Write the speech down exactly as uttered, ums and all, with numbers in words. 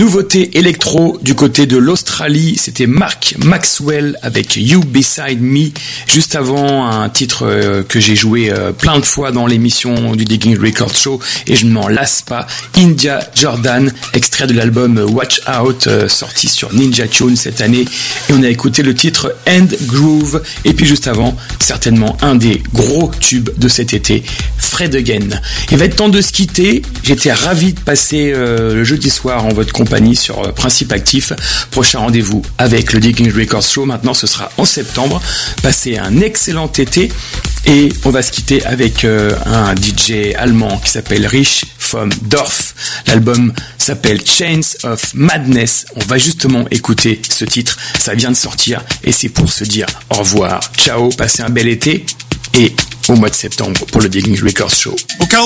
Nouveauté électro du côté de l'Australie, c'était Mark Maxwell avec You Beside Me. Juste avant, un titre euh, que j'ai joué euh, plein de fois dans l'émission du Digging Records Show et je ne m'en lasse pas. India Jordan, extrait de l'album Watch Out, euh, sorti sur Ninja Tune cette année. Et on a écouté le titre End Groove. Et puis juste avant, certainement un des gros tubes de cet été, Fred Again. Il va être temps de se quitter. J'étais ravi de passer euh, le jeudi soir en votre compagnie sur euh, Principe Actif. Prochain rendez-vous avec le Digging Records Show. Maintenant, ce sera en septembre. Passez un excellent été. Et on va se quitter avec euh, un D J allemand qui s'appelle Rich vom Dorf. L'album s'appelle Chains of Madness. On va justement écouter ce titre. Ça vient de sortir et c'est pour se dire au revoir. Ciao, passez un bel été et au mois de septembre pour le Digging Records Show.